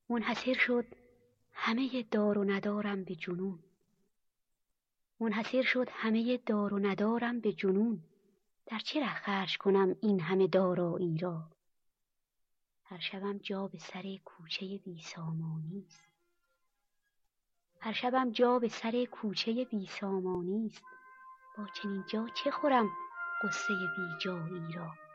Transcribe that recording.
منحصر شد همه دار و ندارم به جنون. منحصر شد همه دار و ندارم به جنون. در چه ره خرج کنم این همه دارایی را؟ هر شبم جا به سر کوچه بی سامانی است. هر شبم جا به سر کوچه بی سامانی است. با چنین جا چه خورم غصه بی جایی را؟